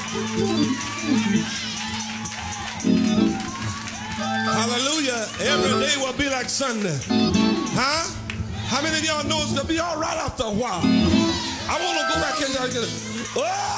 Hallelujah. Every day will be like Sunday. Huh? How many of y'all know it's going to be all right after a while? I want to go back here. Oh!